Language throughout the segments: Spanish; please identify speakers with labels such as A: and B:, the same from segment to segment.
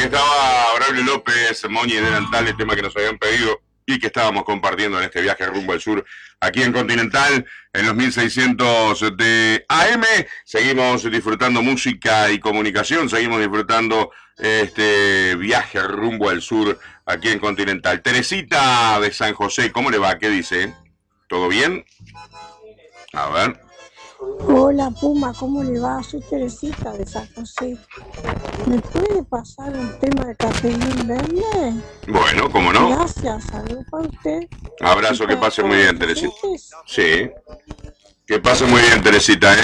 A: estaba Braulio López, Moñi de Delantal, el tema que nos habían pedido y que estábamos compartiendo en este viaje rumbo al sur, aquí en Continental, en los 1600 de AM. Seguimos disfrutando música y comunicación, seguimos disfrutando este viaje rumbo al sur, aquí en Continental. Teresita de San José, ¿cómo le va? ¿Qué dice? ¿Todo bien? A ver.
B: Hola Puma, ¿cómo le va? Soy Teresita de San José. ¿Me puede pasar un tema de Catherine Verne?
A: Bueno, ¿cómo no?
B: Gracias, saludos para usted.
A: Abrazo, que pase muy bien, Teresita. Sí. Que pase muy bien, Teresita,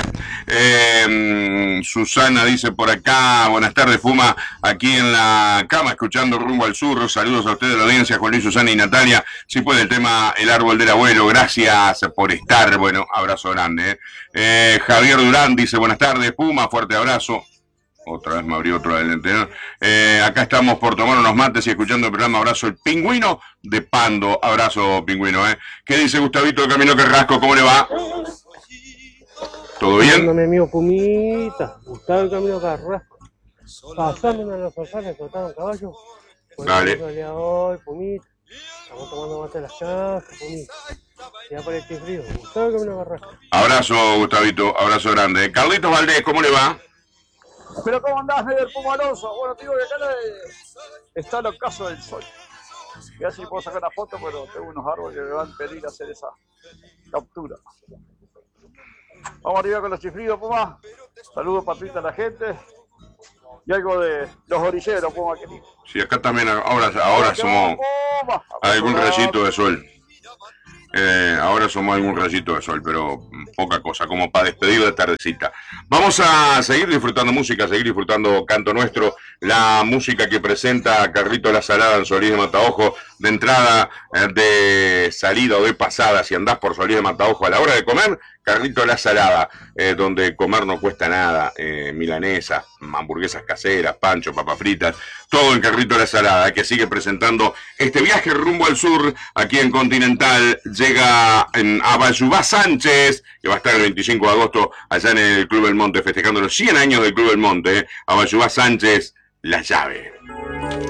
A: Susana dice por acá, buenas tardes, Puma, aquí en la cama, escuchando Rumbo al Sur. Saludos a ustedes de la audiencia, Juan Luis, Susana y Natalia. Si puede el tema El Árbol del Abuelo, gracias por estar. Bueno, abrazo grande. Javier Durán dice, buenas tardes, Puma, fuerte abrazo. Otra vez me abrió otro del anterior. Acá estamos por tomar unos mates y escuchando el programa. Abrazo el Pingüino de Pando. Abrazo, Pingüino, ¿Qué dice Gustavito de Camino Carrasco? ¿Cómo le va? ¿Todo bien?
C: Mi amigo Pumita, Gustavo Camilo Carrasco. Pasame una de las personas que cortaron caballo.
A: Dale.
C: Hoy, Pumita. Estamos tomando mate de las casas, Pumita. Ya por el frío. Gustavo Camilo Carrasco.
A: Abrazo, Gustavito. Abrazo grande. Carlitos Valdés, ¿cómo le va?
D: Pero ¿cómo andás, medio Puma Alonso? Bueno, te digo que acá está el ocaso del sol. Y así puedo sacar una foto, pero tengo unos árboles que me van a pedir hacer esa captura. Vamos arriba con los chiflidos, Puma. Saludos, Patrita, a la gente. Y algo de los orilleros, Puma, querido.
A: Sí, acá también, ahora somos algún rayito de sol. Ahora somos algún rayito de sol, pero poca cosa, como para despedir de tardecita. Vamos a seguir disfrutando música, seguir disfrutando Canto Nuestro, la música que presenta Carrito La Salada en Solís de Mataojo, de entrada, de salida o de pasada, si andás por Solís de Mataojo a la hora de comer, Carrito La Salada, donde comer no cuesta nada, milanesa, hamburguesas caseras, pancho, papas fritas, todo en Carrito La Salada, que sigue presentando este viaje rumbo al sur, aquí en Continental. Llega a Bayubá Sánchez, que va a estar el 25 de agosto allá en el Club del Monte, festejando los 100 años del Club del Monte, a Bayubá Sánchez, La Llave.